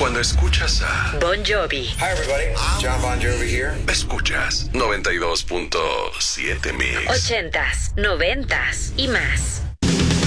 Cuando escuchas a Bon Jovi. Hi everybody, John Bon Jovi here. Escuchas 92.7 Mix. 80s, 90s y más.